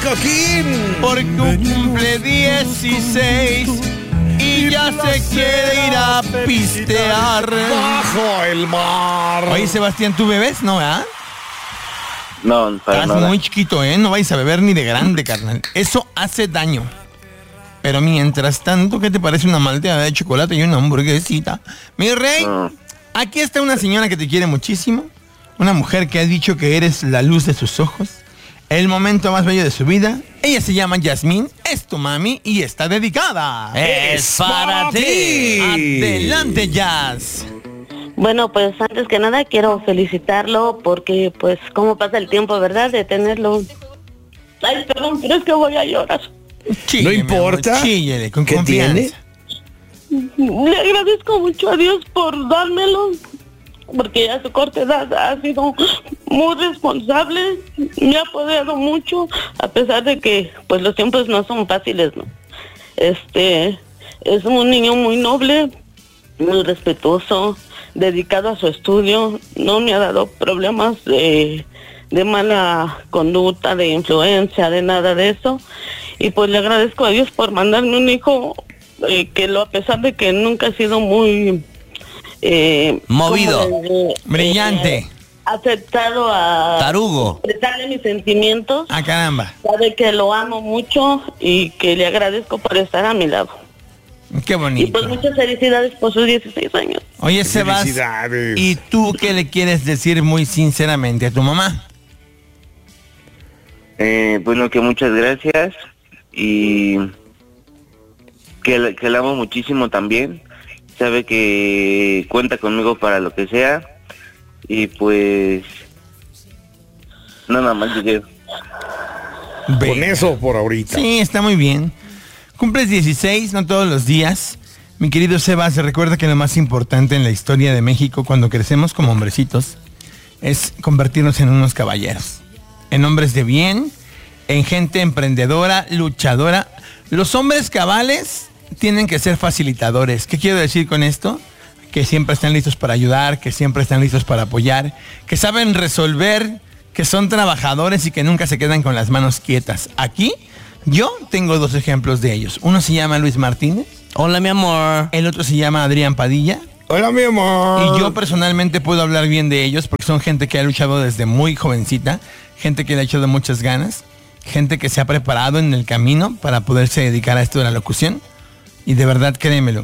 Coquín! Porque cumple 16 y ya se quiere ir a pistear. Bajo el mar. Oye, Sebastián, ¿tú bebes? ¿No, verdad? No, para Estás nada. muy chiquito, ¿eh? No vais a beber ni de grande, carnal. Eso hace daño. Pero mientras tanto, ¿qué te parece una malteada de chocolate y una hamburguesita? Mi rey, aquí está una señora que te quiere muchísimo. Una mujer que ha dicho que eres la luz de sus ojos. El momento más bello de su vida. Ella se llama Yasmín, es tu mami y está dedicada. Es para ti. Adelante, Yas. Bueno, pues antes que nada quiero felicitarlo porque pues cómo pasa el tiempo, ¿verdad? De tenerlo. Ay, perdón, pero es que voy a llorar. Chíllele, No importa. mi amor, chíllele, con ¿Qué confianza. tiene? Le agradezco mucho a Dios por dármelo, porque a su corta edad ha sido muy responsable, me ha apoyado mucho, a pesar de que pues los tiempos no son fáciles, ¿no? Es un niño muy noble, muy respetuoso, dedicado a su estudio, no me ha dado problemas de mala conducta, de influencia, de nada de eso. Y pues le agradezco a Dios por mandarme un hijo a pesar de que nunca ha sido muy movido, brillante, aceptado a tarugo, expresarle mis sentimientos. Ah, caramba. Sabe que lo amo mucho y que le agradezco por estar a mi lado. Qué bonito. Y pues muchas felicidades por sus 16 años. Oye, Sebas, Felicidades. ¿y tú qué le quieres decir muy sinceramente a tu mamá? Bueno, que muchas gracias y que la amo muchísimo también. Sabe que cuenta conmigo para lo que sea y pues nada más que Con eso por ahorita. Sí, está muy bien. Cumples 16, no todos los días. Mi querido Sebas, recuerda que lo más importante en la historia de México cuando crecemos como hombrecitos es convertirnos en unos caballeros, en hombres de bien, en gente emprendedora, luchadora. Los hombres cabales tienen que ser facilitadores. ¿Qué quiero decir con esto? Que siempre están listos para ayudar, que siempre están listos para apoyar, que saben resolver, que son trabajadores y que nunca se quedan con las manos quietas. Aquí yo tengo dos ejemplos de ellos. Uno se llama Luis Martínez. Hola, mi amor. El otro se llama Adrián Padilla. Hola, mi amor. Y yo personalmente puedo hablar bien de ellos porque son gente que ha luchado desde muy jovencita, gente que le ha echado muchas ganas, gente que se ha preparado en el camino para poderse dedicar a esto de la locución. Y de verdad, créemelo,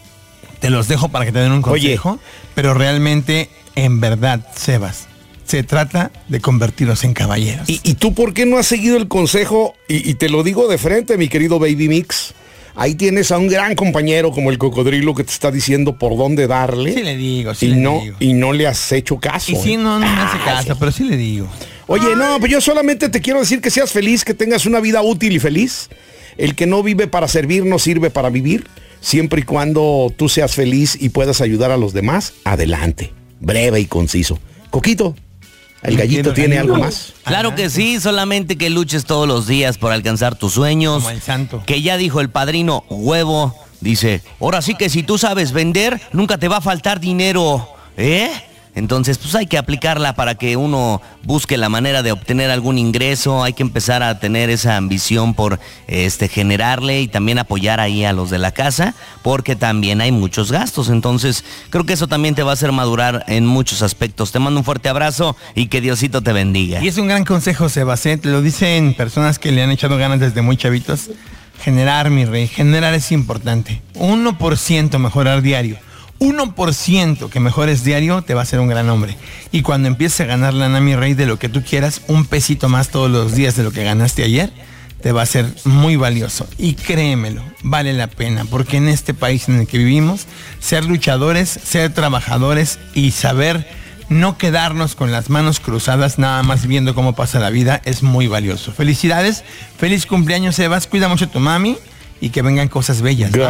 te los dejo para que te den un consejo. Pero realmente, en verdad, Sebas, se trata de convertirlos en caballeros. ¿Y tú por qué no has seguido el consejo? Y te lo digo de frente, mi querido Baby Mix. Ahí tienes a un gran compañero como el Cocodrilo que te está diciendo por dónde darle. Sí le digo, sí y le no, digo. Y no le has hecho caso. Y sí, no me hace caso, pero sí le digo. Oye, no, pues yo solamente te quiero decir que seas feliz, que tengas una vida útil y feliz. El que no vive para servir no sirve para vivir. Siempre y cuando tú seas feliz y puedas ayudar a los demás, adelante. Breve y conciso. Coquito, ¿el gallito tiene algo más? Claro que sí, solamente que luches todos los días por alcanzar tus sueños. Como el santo. Que ya dijo el padrino Huevo, dice, ahora sí que si tú sabes vender, nunca te va a faltar dinero, ¿eh? Entonces, pues hay que aplicarla para que uno busque la manera de obtener algún ingreso. Hay que empezar a tener esa ambición por generarle y también apoyar ahí a los de la casa, porque también hay muchos gastos. Entonces, creo que eso también te va a hacer madurar en muchos aspectos. Te mando un fuerte abrazo y que Diosito te bendiga. Y es un gran consejo, Sebastián. Te lo dicen personas que le han echado ganas desde muy chavitos. Generar, mi rey, generar es importante. 1% mejorar diario. 1% que mejores diario te va a hacer un gran hombre. Y cuando empieces a ganar lana, mi rey, de lo que tú quieras, un pesito más todos los días de lo que ganaste ayer, te va a ser muy valioso. Y créemelo, vale la pena, porque en este país en el que vivimos, ser luchadores, ser trabajadores y saber no quedarnos con las manos cruzadas nada más viendo cómo pasa la vida es muy valioso. Felicidades, feliz cumpleaños, Sebas, cuida mucho a tu mami y que vengan cosas bellas, ¿no?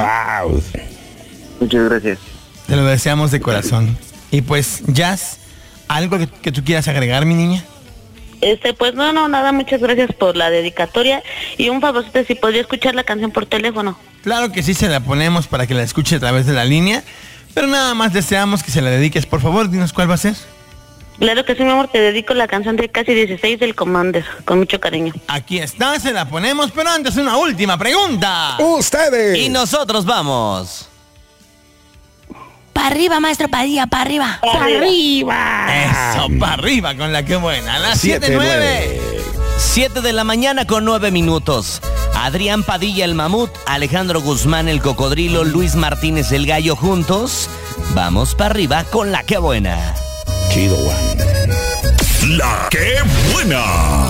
Muchas gracias. Te lo deseamos de corazón. Y pues, Jazz, ¿algo que tú quieras agregar, mi niña? Pues no, nada, muchas gracias por la dedicatoria y un favorcito si podría escuchar la canción por teléfono. Claro que sí, se la ponemos para que la escuche a través de la línea, pero nada más deseamos que se la dediques. Por favor, dinos cuál va a ser. Claro que sí, mi amor, te dedico la canción de Casi 16 del Commander, con mucho cariño. Aquí está, se la ponemos, pero antes una última pregunta. Ustedes. Y nosotros vamos. Para arriba, maestro Padilla, para arriba. ¡Para arriba! Eso, para arriba con la que buena. Las 7:09. 7 de la mañana con 9 minutos. Adrián Padilla el Mamut, Alejandro Guzmán el Cocodrilo, Luis Martínez el Gallo juntos. Vamos para arriba con la que buena. Chido, Juan. La que buena.